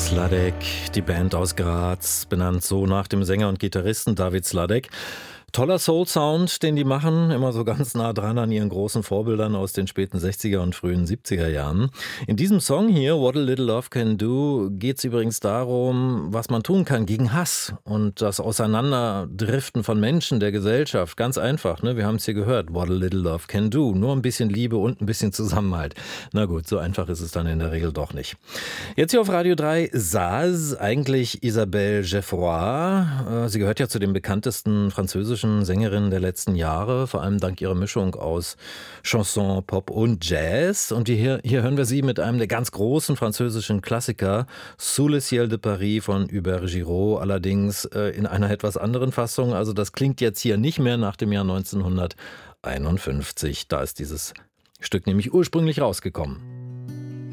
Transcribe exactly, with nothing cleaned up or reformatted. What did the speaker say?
Sladek, die Band aus Graz, benannt so nach dem Sänger und Gitarristen David Sladek. Toller Soul-Sound, den die machen, immer so ganz nah dran an ihren großen Vorbildern aus den späten sechziger und frühen siebziger Jahren. In diesem Song hier, What a Little Love Can Do, geht es übrigens darum, was man tun kann gegen Hass und das Auseinanderdriften von Menschen, der Gesellschaft. Ganz einfach, ne? Wir haben es hier gehört, What a Little Love Can Do. Nur ein bisschen Liebe und ein bisschen Zusammenhalt. Na gut, so einfach ist es dann in der Regel doch nicht. Jetzt hier auf Radio drei, Saz, eigentlich Isabelle Geoffroy. Sie gehört ja zu den bekanntesten französischen Sängerin der letzten Jahre, vor allem dank ihrer Mischung aus Chanson, Pop und Jazz. Und hier, hier hören wir sie mit einem der ganz großen französischen Klassiker, Sous le ciel de Paris von Hubert Giraud, allerdings äh, in einer etwas anderen Fassung. Also das klingt jetzt hier nicht mehr nach dem Jahr neunzehnhunderteinundfünfzig. Da ist dieses Stück nämlich ursprünglich rausgekommen.